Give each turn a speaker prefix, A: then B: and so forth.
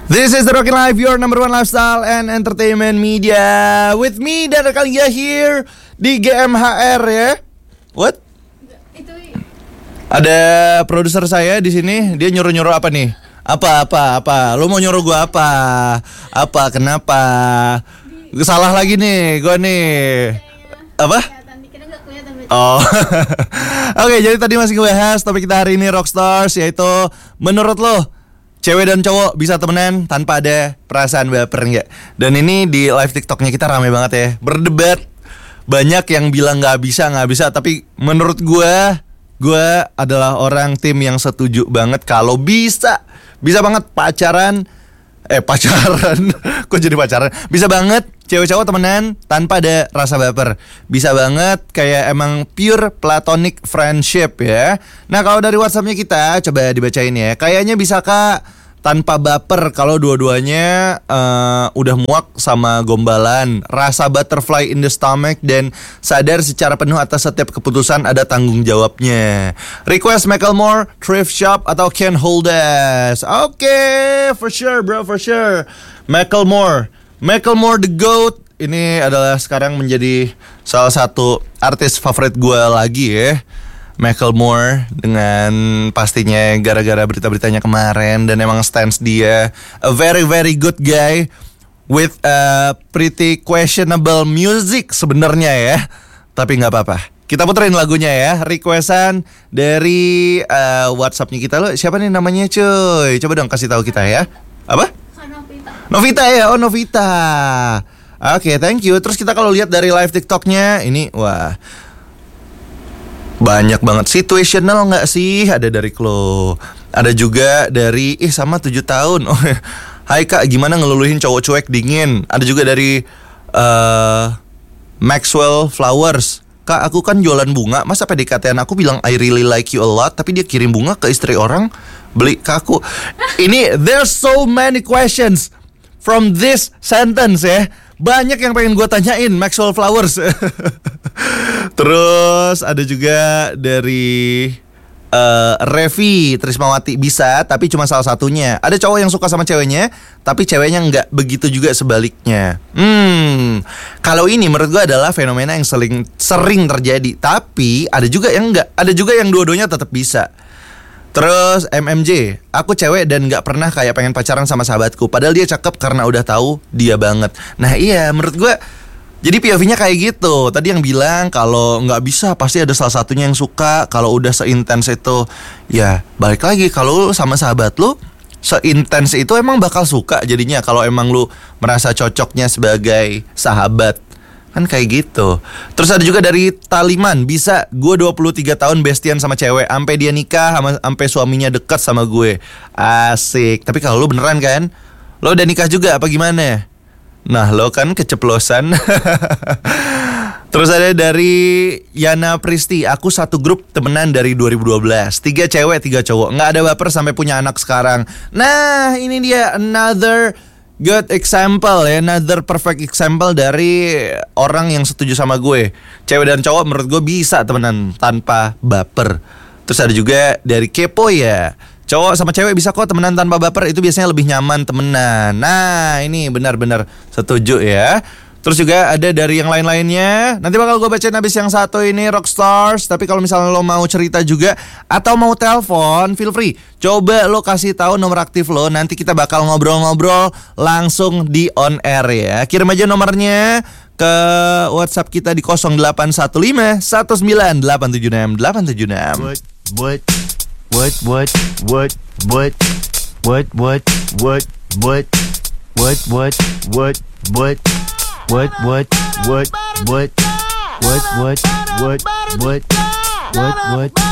A: This is the Rockin' Life, your number one lifestyle and entertainment media. With me, Dara Kalia here di GMHR ya. What?
B: Itu
A: Ada produser saya di sini, dia nyuruh-nyuruh apa nih? Apa? Lu mau nyuruh gua apa? Apa? Kenapa? Salah lagi nih, gua nih. Apa?
B: dikira nggak kelihatan.
A: Oh, oke. Jadi tadi masih ngebahas topik kita hari ini Rockstars, yaitu menurut lo cewek dan cowok bisa temenan tanpa ada perasaan baper nggak? Dan ini di live TikToknya kita rame banget ya, berdebat. Banyak yang bilang nggak bisa, tapi menurut gue adalah orang tim yang setuju banget kalau bisa banget pacaran. Kok jadi pacaran? Bisa banget cewek cowok temenan tanpa ada rasa baper. Bisa banget kayak emang pure platonic friendship ya. Nah kalau dari WhatsAppnya kita coba dibacain ya. Kayaknya bisa kak tanpa baper kalau dua-duanya udah muak sama gombalan, rasa butterfly in the stomach, dan sadar secara penuh atas setiap keputusan ada tanggung jawabnya. Request Macklemore, Thrift Shop atau Can't Hold Us. Oke, for sure bro, for sure. Macklemore the GOAT. Ini adalah sekarang menjadi salah satu artis favorit gue lagi ya, Macklemore, dengan pastinya gara-gara berita-beritanya kemarin. Dan emang stance dia a very very good guy with a pretty questionable music sebenarnya ya. Tapi nggak apa-apa, kita puterin lagunya ya. Requestan dari WhatsAppnya kita. Lo siapa nih namanya cuy? Coba dong kasih tahu kita ya. Apa? Novita ya. Oh Novita. Oke, thank you. Terus kita kalau lihat dari live TikToknya ini, wah, banyak banget. Situational nggak sih? Ada dari Klo, ada juga dari sama 7 tahun. Oh, hai kak, gimana ngeluluhin cowok cuek dingin? Ada juga dari Maxwell Flowers. Kak, aku kan jualan bunga, masa PDKT-an aku bilang I really like you a lot, tapi dia kirim bunga ke istri orang, beli ke aku. Ini there's so many questions from this sentence ya. Banyak yang pengen gue tanyain Maxwell Flowers. Terus ada juga dari Revi Trismawati, bisa tapi cuma salah satunya. Ada cowok yang suka sama ceweknya, tapi ceweknya nggak begitu juga sebaliknya. Kalau ini menurut gue adalah fenomena yang sering terjadi. Tapi ada juga yang nggak, ada juga yang dua-duanya tetap bisa. Terus MMJ, aku cewek dan gak pernah kayak pengen pacaran sama sahabatku, padahal dia cakep karena udah tahu dia banget. Nah iya, menurut gue jadi POV-nya kayak gitu. Tadi yang bilang kalau gak bisa pasti ada salah satunya yang suka. Kalau udah seintens itu, ya balik lagi, kalau lu sama sahabat lu seintens itu emang bakal suka jadinya. Kalau emang lu merasa cocoknya sebagai sahabat, kan kayak gitu. Terus ada juga dari Taliman, bisa, gue 23 tahun bestian sama cewek sampai dia nikah, sampai suaminya dekat sama gue. Asik. Tapi kalau lu beneran kan, lo udah nikah juga apa gimana? Nah lo kan keceplosan. Terus ada dari Yana Pristi, aku satu grup temenan dari 2012, 3 cewek 3 cowok, gak ada baper sampai punya anak sekarang. Nah ini dia another good example ya, another perfect example dari orang yang setuju sama gue. Cewek dan cowok menurut gue bisa temenan tanpa baper. Terus ada juga dari Kepo ya, cowok sama cewek bisa kok temenan tanpa baper, itu biasanya lebih nyaman temenan. Nah ini benar-benar setuju ya. Terus juga ada dari yang lain-lainnya. Nanti bakal gue bacain habis yang satu ini Rockstars. Tapi kalau misalnya lo mau cerita juga atau mau telepon, feel free. Coba lo kasih tahu nomor aktif lo. Nanti kita bakal ngobrol-ngobrol langsung di on air ya. Kirim aja nomornya ke WhatsApp kita di 0815 19 876 876. What?